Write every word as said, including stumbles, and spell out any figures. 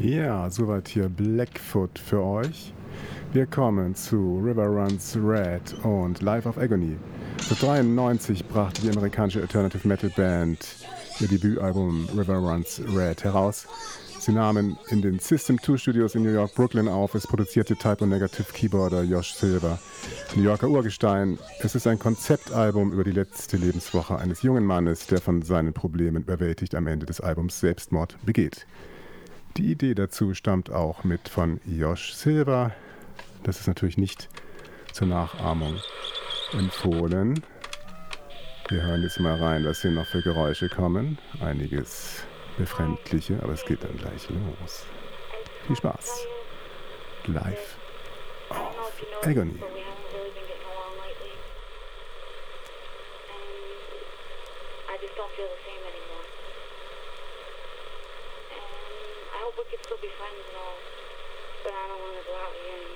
Ja, soweit hier Blackfoot für euch. Wir kommen zu River Runs Red und Life of Agony. neunzehnhundertdreiundneunzig brachte die amerikanische Alternative Metal Band ihr Debütalbum River Runs Red heraus. Sie nahmen in den System zwei Studios in New York, Brooklyn auf. Es produzierte Type O Negative Keyboarder Josh Silver, New Yorker Urgestein. Es ist ein Konzeptalbum über die letzte Lebenswoche eines jungen Mannes, der von seinen Problemen überwältigt am Ende des Albums Selbstmord begeht. Die Idee dazu stammt auch mit von Josh Silver. Das ist natürlich nicht zur Nachahmung empfohlen. Wir hören jetzt mal rein, was hier noch für Geräusche kommen. Einiges befremdliche, aber es geht dann gleich los. Viel Spaß. Life of Agony. We could still be friends and all, but I don't want to go out with you anymore.